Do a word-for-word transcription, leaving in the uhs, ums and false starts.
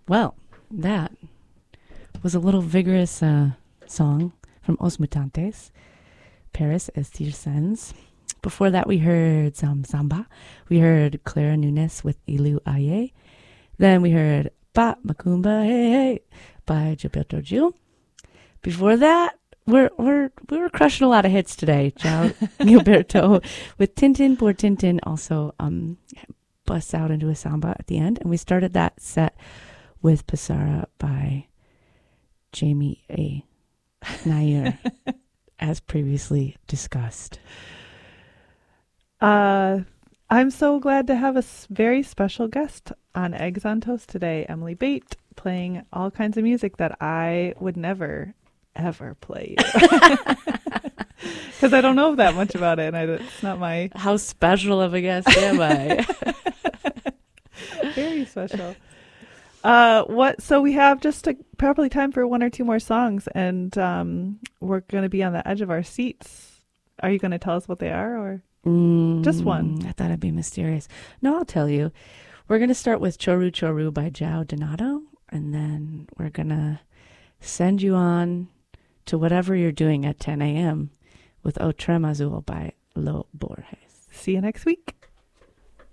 Well, that was a little vigorous uh, song from Os Mutantes, Paris Estircens. Before that, we heard some samba. We heard Clara Nunes with Ilu Aye. Then we heard Ba Macumba Hey Hey by Gilberto Gil. Before that, we're we're we were crushing a lot of hits today. João Gilberto with Tintin por Tintin also um busts out into a samba at the end, and we started that set with Passara by Jamie A. Nair, as previously discussed. Uh, I'm so glad to have a s- very special guest on Eggs on Toast today, Emily Bate, playing all kinds of music that I would never, ever play. Because I don't know that much about it, and I, it's not my... How special of a guest am I? Very special. Uh, what? So we have just a, probably time for one or two more songs, and um, we're going to be on the edge of our seats. Are you going to tell us what they are, or Mm, just one? I thought it'd be mysterious. No, I'll tell you. We're going to start with Choru Choru by João Donato, and then we're going to send you on to whatever you're doing at ten a.m. with O Trem Azul by Lo Borges. See you next week.